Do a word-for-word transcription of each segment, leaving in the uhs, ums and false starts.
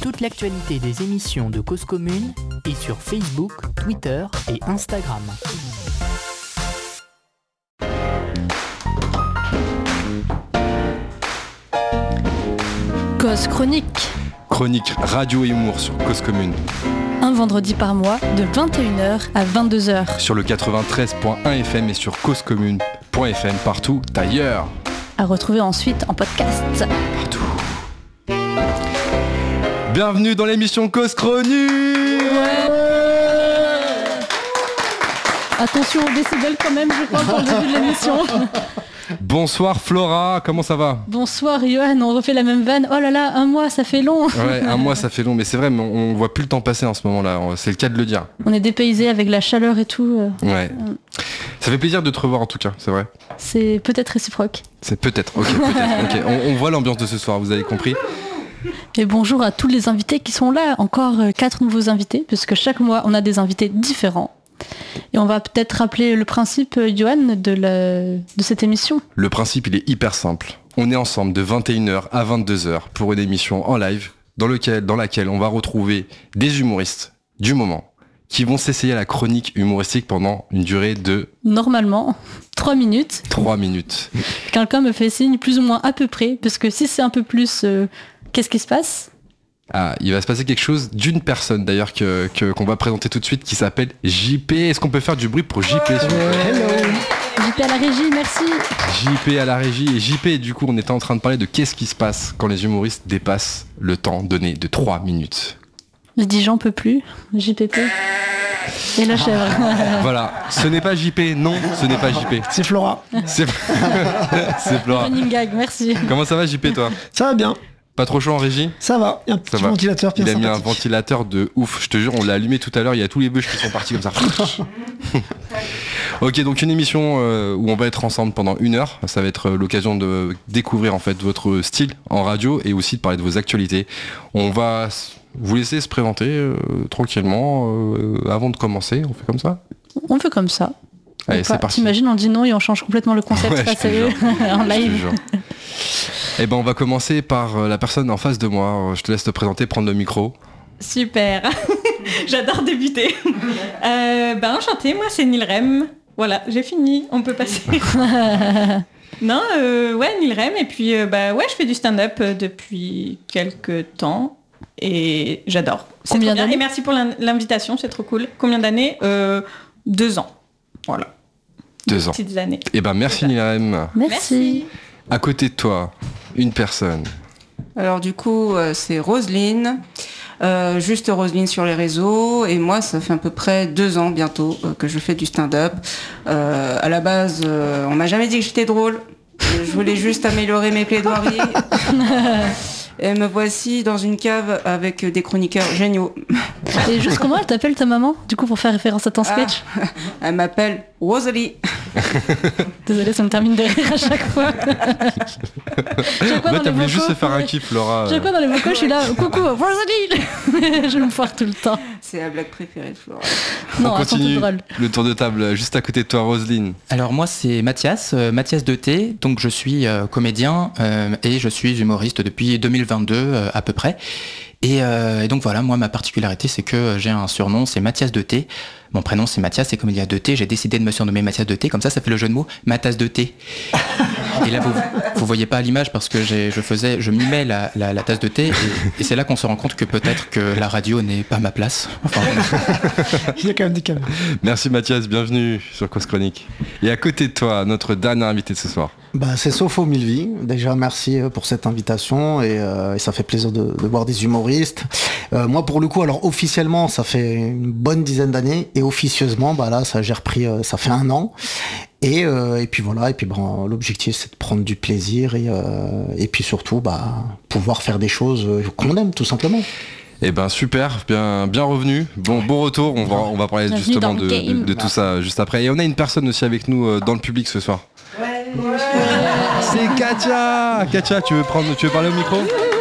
Toute l'actualité des émissions de Cause Commune est sur Facebook, Twitter et Instagram. Cause chronique. Chronique radio et humour sur Cause Commune. Un vendredi par mois de vingt et une heures à vingt-deux heures. Sur le quatre-vingt-treize point un F M et sur causecommune point F M partout ailleurs. À retrouver ensuite en podcast. Partout. Bienvenue dans l'émission Cause Chronique. Ouais. Attention aux décibels quand même, je crois, pour le début de l'émission. Bonsoir Flora, comment ça va ? Bonsoir Johan, on refait la même vanne. Oh là là, un mois, ça fait long. Ouais, un mois ça fait long, mais c'est vrai, mais on, on voit plus le temps passer en ce moment-là, c'est le cas de le dire. On est dépaysés avec la chaleur et tout. Ouais. Ça fait plaisir de te revoir en tout cas, c'est vrai. C'est peut-être réciproque. C'est peut-être, ok, peut-être. Okay. On, on voit l'ambiance de ce soir, vous avez compris. Et bonjour à tous les invités qui sont là. Encore quatre nouveaux invités, puisque chaque mois on a des invités différents. Et on va peut-être rappeler le principe, Johan, de, la, de cette émission. Le principe, il est hyper simple. On est ensemble de vingt et une heures à vingt-deux heures pour une émission en live dans, lequel, dans laquelle on va retrouver des humoristes du moment qui vont s'essayer à la chronique humoristique pendant une durée de... Normalement, trois minutes. trois minutes. Quelqu'un me fait signe plus ou moins à peu près, parce que si c'est un peu plus, euh, qu'est-ce qui se passe ? Ah, il va se passer quelque chose d'une personne d'ailleurs que, que, qu'on va présenter tout de suite qui s'appelle J P. Est-ce qu'on peut faire du bruit pour J P s'il vous plaît ? Hello. J P à la régie, merci. J P à la régie. Et J P, du coup, on était en train de parler de qu'est-ce qui se passe quand les humoristes dépassent le temps donné de trois minutes. Je dis j'en peux plus, J P P. Et la chèvre. Voilà, ce n'est pas J P, non, ce n'est pas J P. C'est Flora. C'est, c'est Flora. Running gag, merci. Comment ça va J P toi ? Ça va bien. Pas trop chaud en régie ? Ça va, il y a un petit va. ventilateur bien Il a sympathique. mis un ventilateur de ouf, je te jure, on l'a allumé tout à l'heure, il y a tous les bûches qui sont partis comme ça. Ok, donc une émission euh, où on va être ensemble pendant une heure, ça va être l'occasion de découvrir en fait votre style en radio et aussi de parler de vos actualités. On va vous laisser se présenter euh, tranquillement euh, avant de commencer, on fait comme ça ? On fait comme ça. Allez, c'est parti. T'imagines, on dit non et on change complètement le concept Ouais, face à eux en live. Eh ben, on va commencer par la personne en face de moi. Je te laisse te présenter, prendre le micro. Super. J'adore débuter. Euh, ben, enchantée, moi c'est Nilrem. Voilà, j'ai fini, on peut passer. Non, euh, ouais, Nilrem. Et puis, euh, bah ouais, je fais du stand-up depuis quelques temps. Et j'adore. C'est Combien trop bien. d'années ? Et merci pour l'invitation, c'est trop cool. Combien d'années ? euh, Deux ans. Voilà. Deux Deux ans. petites années. Eh ben, merci Nilem. Merci. Merci. À côté de toi, une personne. Alors du coup, euh, c'est Roselyne, euh, juste Roselyne sur les réseaux, et moi, ça fait à peu près deux ans bientôt euh, que je fais du stand-up. Euh, à la base, euh, on m'a jamais dit que j'étais drôle, je voulais juste améliorer mes plaidoiries. Et me voici dans une cave avec des chroniqueurs géniaux. Et juste comment elle t'appelle ta maman, du coup, pour faire référence à ton sketch ? Ah, elle m'appelle Rosalie. Désolée, ça me termine de rire à chaque fois. Chaque fois Bah, dans t'as les voulu juste vocaux, se faire un ouais. kiff, Laura. Chaque fois dans les vocaux, je suis là, coucou, Rosalie. Je me foire tout le temps. C'est la blague préférée de Flora. Non, On elles sont toutes continue drôles. le tour de table juste à côté de toi, Roselyne. Alors moi c'est Mathias, euh, Mathias de T, donc je suis euh, comédien euh, et je suis humoriste depuis deux mille vingt-deux euh, à peu près. Et, euh, et donc voilà, moi ma particularité c'est que j'ai un surnom, c'est Mathias de T. Mon prénom c'est Mathias, c'est comme il y a deux T, j'ai décidé de me surnommer Mathias de T, comme ça ça fait le jeu de mots, ma tasse de thé. Et là vous vous voyez pas à l'image parce que j'ai, je faisais, je mimais la, la, la tasse de thé et, et c'est là qu'on se rend compte que peut-être que la radio n'est pas ma place. Enfin, Il y a quand même des caméras. Merci Mathias, bienvenue sur Cause Chronique. Et à côté de toi, notre dernier invité de ce soir. Bah, c'est Sopho Milvi. Déjà, merci pour cette invitation et, euh, et ça fait plaisir de, de voir des humoristes. Euh, moi, pour le coup, alors officiellement, ça fait une bonne dizaine d'années et officieusement, bah là, ça j'ai repris, euh, ça fait un an. Et, euh, et puis voilà, et puis bon, l'objectif c'est de prendre du plaisir et, euh, et puis surtout, bah, pouvoir faire des choses qu'on aime, tout simplement. Eh ben super, bien, bien revenu. Bon, bon retour. On va, on va parler Bienvenue justement dans le de, de, game. de tout ça juste après. Et on a une personne aussi avec nous euh, dans le public ce soir. Ouais. C'est Katia. Katia, tu veux prendre, tu veux parler au micro ?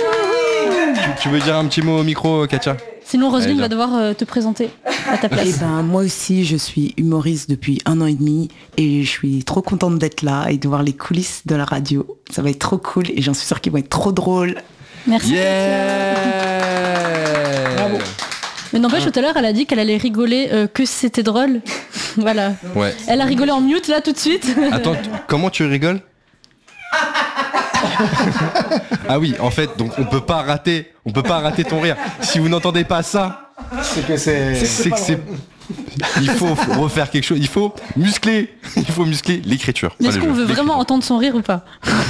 tu, tu veux dire un petit mot au micro, Katia ? Sinon, Roselyne Allez, va devoir euh, te présenter à ta Eh place. ben, moi aussi, je suis humoriste depuis un an et demi et je suis trop contente d'être là et de voir les coulisses de la radio. Ça va être trop cool et j'en suis sûre qu'ils vont être trop drôles. Merci. Yeah. n'empêche, tout à l'heure, elle a dit qu'elle allait rigoler, euh, que c'était drôle. Voilà. Ouais. Elle a rigolé en mute là tout de suite. Attends, t- comment tu rigoles? Ah oui, en fait, donc on peut pas rater, on peut pas rater ton rire. Si vous n'entendez pas ça, C'est que c'est. c'est que c'est. Il faut refaire quelque chose. Il faut muscler. Il faut muscler l'écriture. Mais Pas est-ce le qu'on jeu, veut vraiment l'écriture. entendre son rire ou pas?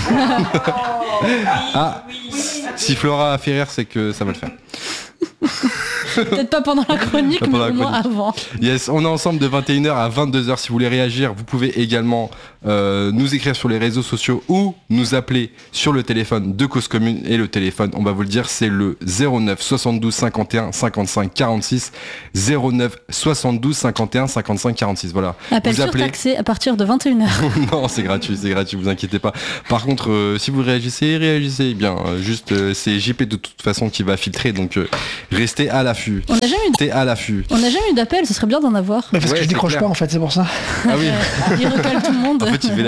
Ah, si Flora a fait rire, c'est que ça va le faire. Peut-être pas pendant la chronique, Pas mais pendant la au moins chronique. avant. Yes, on est ensemble de vingt et une heures à vingt-deux heures. Si vous voulez réagir, vous pouvez également euh, nous écrire sur les réseaux sociaux ou nous appeler sur le téléphone de Cause Commune. Et le téléphone, on va vous le dire, c'est le zéro neuf soixante-douze cinquante et un cinquante-cinq quarante-six. zéro neuf soixante-douze cinquante et un cinquante-cinq quarante-six. Voilà. Appel vous appelez. surtaxé à partir de vingt et une heures. Non, c'est gratuit, c'est gratuit, vous inquiétez pas. Par contre, euh, si vous réagissez, réagissez bien. Euh, juste, euh, c'est J P de toute façon qui va filtrer, donc euh, restez à l'affût. On n'a jamais eu Restez à l'affût. On n'a jamais eu d'appel, ce serait bien d'en avoir. Mais parce Ouais, que je c'est décroche clair. pas en fait, c'est pour ça. Ah oui. Il recale tout le monde. En fait, il fait